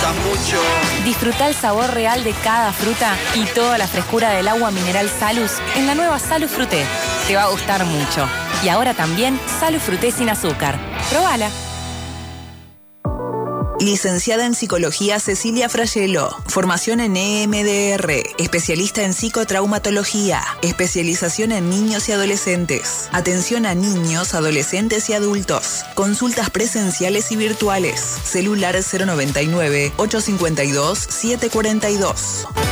gusta mucho. Disfruta el sabor real de cada fruta y toda la frescura del agua mineral Salus en la nueva Salus Fruté. Te va a gustar mucho. Y ahora también Salus Fruté sin azúcar. Probala. Licenciada en Psicología Cecilia Frayelo. Formación en EMDR. Especialista en psicotraumatología. Especialización en niños y adolescentes. Atención a niños, adolescentes y adultos. Consultas presenciales y virtuales. Celular 099-852-742.